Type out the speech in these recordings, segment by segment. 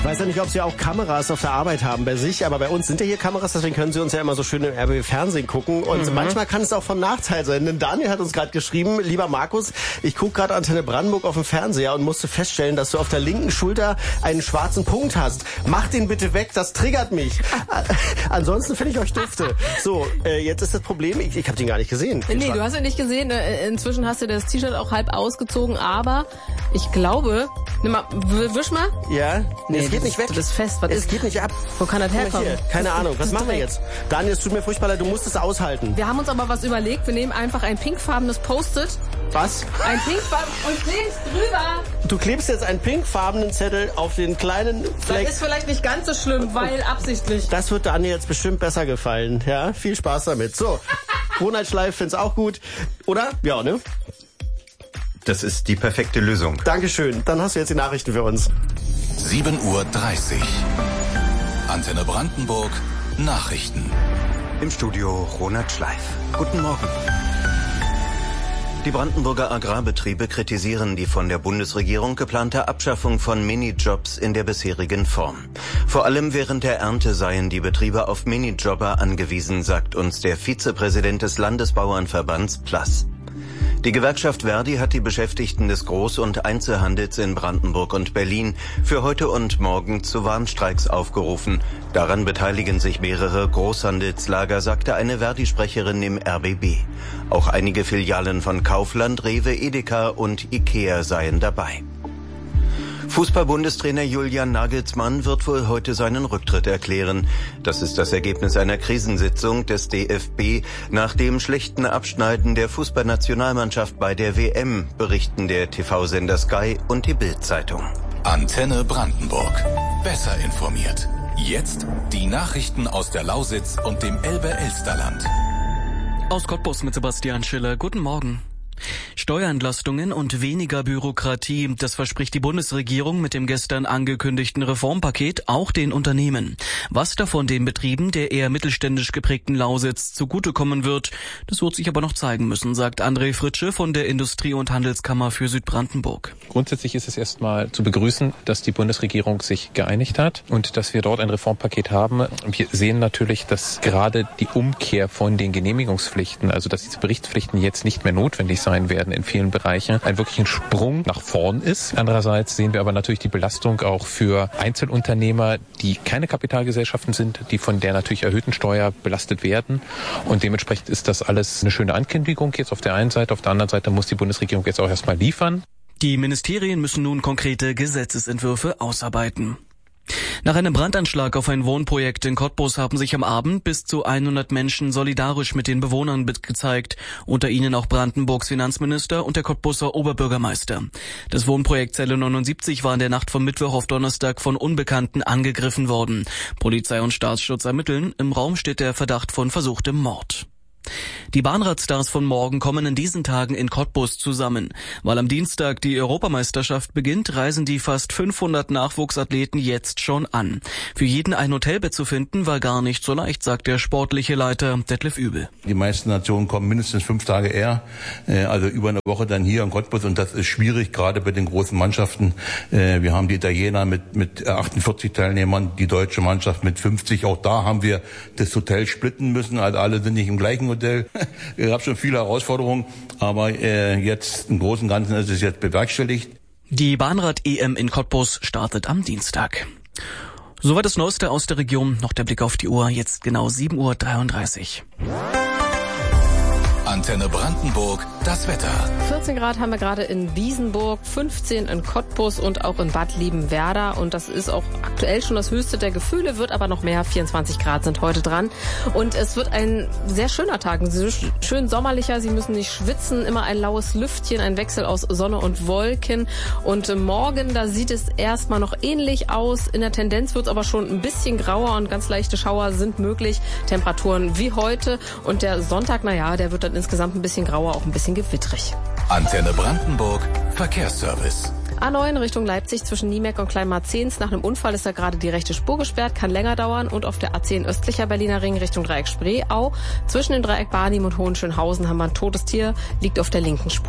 Ich weiß ja nicht, ob Sie auch Kameras auf der Arbeit haben bei sich, aber bei uns sind ja hier Kameras, deswegen können Sie uns ja immer so schön im RBB-Fernsehen gucken. Und manchmal kann es auch von Nachteil sein. Denn Daniel hat uns gerade geschrieben, lieber Markus, ich gucke gerade Antenne Brandenburg auf dem Fernseher und musste feststellen, dass du auf der linken Schulter einen schwarzen Punkt hast. Mach den bitte weg, das triggert mich. Ansonsten finde ich euch dufte. So, jetzt ist das Problem, ich habe den gar nicht gesehen. Nee, du hast ihn nicht gesehen. Inzwischen hast du das T-Shirt auch halb ausgezogen, aber ich glaube... Nimm mal, wisch mal. Ja? Nee, es geht nicht weg. Das ist fest. Es geht nicht ab. Wo kann das herkommen? Hier. Keine Ahnung. Was machen wir jetzt? Daniel, es tut mir furchtbar leid, du musst es aushalten. Wir haben uns aber was überlegt. Wir nehmen einfach ein pinkfarbenes Post-it. Was? Ein pinkfarbenes und klebst drüber. Du klebst jetzt einen pinkfarbenen Zettel auf den kleinen Fleck. Das ist vielleicht nicht ganz so schlimm, weil absichtlich. Das wird Daniel jetzt bestimmt besser gefallen. Ja, viel Spaß damit. So, Ronald Schleif find's auch gut. Oder? Ja, ne? Das ist die perfekte Lösung. Dankeschön. Dann hast du jetzt die Nachrichten für uns. 7:30 Uhr. Antenne Brandenburg. Nachrichten. Im Studio Ronald Schleif. Guten Morgen. Die Brandenburger Agrarbetriebe kritisieren die von der Bundesregierung geplante Abschaffung von Minijobs in der bisherigen Form. Vor allem während der Ernte seien die Betriebe auf Minijobber angewiesen, sagt uns der Vizepräsident des Landesbauernverbands PLAS. Die Gewerkschaft Verdi hat die Beschäftigten des Groß- und Einzelhandels in Brandenburg und Berlin für heute und morgen zu Warnstreiks aufgerufen. Daran beteiligen sich mehrere Großhandelslager, sagte eine Verdi-Sprecherin im RBB. Auch einige Filialen von Kaufland, Rewe, Edeka und Ikea seien dabei. Fußball-Bundestrainer Julian Nagelsmann wird wohl heute seinen Rücktritt erklären. Das ist das Ergebnis einer Krisensitzung des DFB nach dem schlechten Abschneiden der Fußballnationalmannschaft bei der WM, berichten der TV-Sender Sky und die Bild-Zeitung. Antenne Brandenburg. Besser informiert. Jetzt die Nachrichten aus der Lausitz und dem Elbe-Elsterland. Aus Cottbus mit Sebastian Schiller. Guten Morgen. Steuerentlastungen und weniger Bürokratie, das verspricht die Bundesregierung mit dem gestern angekündigten Reformpaket auch den Unternehmen. Was davon den Betrieben der eher mittelständisch geprägten Lausitz zugutekommen wird, das wird sich aber noch zeigen müssen, sagt André Fritsche von der Industrie- und Handelskammer für Südbrandenburg. Grundsätzlich ist es erstmal zu begrüßen, dass die Bundesregierung sich geeinigt hat und dass wir dort ein Reformpaket haben. Wir sehen natürlich, dass gerade die Umkehr von den Genehmigungspflichten, also dass diese Berichtspflichten jetzt nicht mehr notwendig sein werden in vielen Bereichen, ein wirklichen Sprung nach vorn ist. Andererseits sehen wir aber natürlich die Belastung auch für Einzelunternehmer, die keine Kapitalgesellschaften sind, die von der natürlich erhöhten Steuer belastet werden. Und dementsprechend ist das alles eine schöne Ankündigung jetzt auf der einen Seite. Auf der anderen Seite muss die Bundesregierung jetzt auch erstmal liefern. Die Ministerien müssen nun konkrete Gesetzesentwürfe ausarbeiten. Nach einem Brandanschlag auf ein Wohnprojekt in Cottbus haben sich am Abend bis zu 100 Menschen solidarisch mit den Bewohnern gezeigt, unter ihnen auch Brandenburgs Finanzminister und der Cottbuser Oberbürgermeister. Das Wohnprojekt Zelle 79 war in der Nacht von Mittwoch auf Donnerstag von Unbekannten angegriffen worden. Polizei und Staatsschutz ermitteln, im Raum steht der Verdacht von versuchtem Mord. Die Bahnradstars von morgen kommen in diesen Tagen in Cottbus zusammen. Weil am Dienstag die Europameisterschaft beginnt, reisen die fast 500 Nachwuchsathleten jetzt schon an. Für jeden ein Hotelbett zu finden, war gar nicht so leicht, sagt der sportliche Leiter Detlef Übel. Die meisten Nationen kommen mindestens 5 Tage eher, also über eine Woche dann hier in Cottbus, und das ist schwierig, gerade bei den großen Mannschaften. Wir haben die Italiener mit 48 Teilnehmern, die deutsche Mannschaft mit 50. Auch da haben wir das Hotel splitten müssen, also alle sind nicht im gleichen Hotel. Ich habe schon viele Herausforderungen, aber jetzt im Großen und Ganzen ist es jetzt bewerkstelligt. Die Bahnrad-EM in Cottbus startet am Dienstag. Soweit das Neueste aus der Region. Noch der Blick auf die Uhr, jetzt genau 7:33 Uhr. Antenne Brandenburg, das Wetter. 14 Grad haben wir gerade in Wiesenburg, 15 in Cottbus und auch in Bad Liebenwerda. Und das ist auch aktuell schon das höchste der Gefühle, wird aber noch mehr. 24 Grad sind heute dran. Und es wird ein sehr schöner Tag, schön sommerlicher. Sie müssen nicht schwitzen, immer ein laues Lüftchen, ein Wechsel aus Sonne und Wolken. Und morgen, da sieht es erstmal noch ähnlich aus. In der Tendenz wird es aber schon ein bisschen grauer und ganz leichte Schauer sind möglich. Temperaturen wie heute. Und der Sonntag, der wird dann insgesamt ein bisschen grauer, auch ein bisschen gewittrig. Antenne Brandenburg, Verkehrsservice. A9 Richtung Leipzig zwischen Niemeck und Kleinmarzens. Nach einem Unfall ist da gerade die rechte Spur gesperrt, kann länger dauern. Und auf der A10 östlicher Berliner Ring Richtung Dreieck Spreeau. Zwischen dem Dreieck Barnim und Hohenschönhausen haben wir ein totes Tier, liegt auf der linken Spur.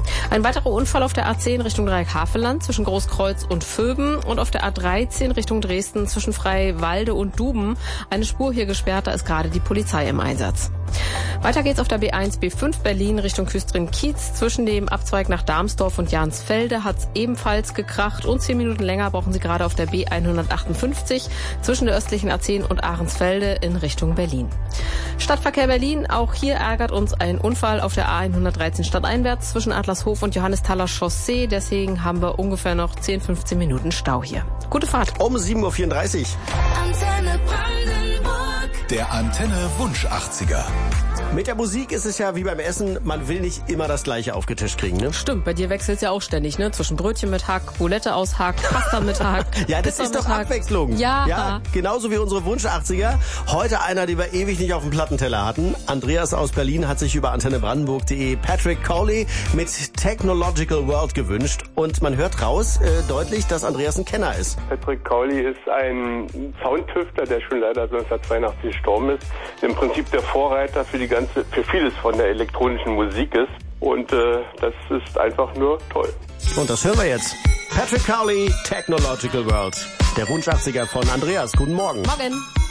Ein weiterer Unfall auf der A10 Richtung Dreieck-Havelland zwischen Großkreuz und Vöben und auf der A13 Richtung Dresden zwischen Freiwalde und Duben. Eine Spur hier gesperrt, da ist gerade die Polizei im Einsatz. Weiter geht's auf der B1, B5 Berlin Richtung Küstrin-Kiez. Zwischen dem Abzweig nach Darmsdorf und Jansfelde hat's ebenfalls gekracht und 10 Minuten länger brauchen Sie gerade auf der B158 zwischen der östlichen A10 und Ahrensfelde in Richtung Berlin. Stadtverkehr Berlin, auch hier ärgert uns ein Unfall auf der A113 stadteinwärts zwischen Adlershof und Johannesthaler Chaussee. Deswegen haben wir ungefähr noch 10-15 Minuten Stau hier. Gute Fahrt. Um 7.34 Uhr. Antenne Brandenburg. Der Antenne Wunsch 80er. Mit der Musik ist es ja wie beim Essen, man will nicht immer das Gleiche aufgetischt kriegen, ne? Stimmt, bei dir wechselt es ja auch ständig, ne? Zwischen Brötchen mit Hack, Boulette aus Hack, Pasta mit Hack. Ja, das Pizza ist doch mit Hack. Abwechslung. Ja. Genauso wie unsere Wunsch 80er. Heute einer, den wir ewig nicht auf dem Plattenteller hatten. Andreas aus Berlin hat sich über antennebrandenburg.de Patrick Coley mit Technological World gewünscht. Und man hört raus deutlich, dass Andreas ein Kenner ist. Patrick Coley ist ein Soundtüftler, der schon leider 1982 gestorben ist. Im Prinzip der Vorreiter für vieles von der elektronischen Musik ist. Und das ist einfach nur toll. Und das hören wir jetzt. Patrick Coley, Technological World. Der Wunsch 80er von Andreas. Guten Morgen. Morgen.